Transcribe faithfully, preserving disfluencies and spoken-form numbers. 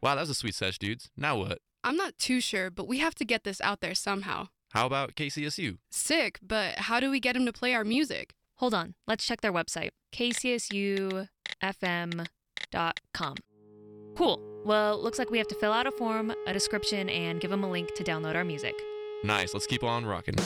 Wow, that was a sweet sesh, dudes. Now what? I'm not too sure, but we have to get this out there somehow. How about K C S U? Sick, but how do we get him to play our music? Hold on, let's check their website, k c s u f m dot com. Cool. Well, looks like we have to fill out a form, a description, and give them a link to download our music. Nice, let's keep on rocking.